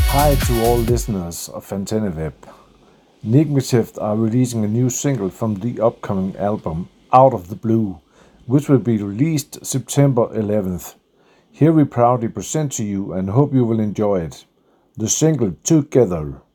Hi to all listeners of Fanteneweb. Nigmatift are releasing a new single from the upcoming album Out of the Blue, which will be released September 11th. Here we proudly present to you and hope you will enjoy it. The single Together.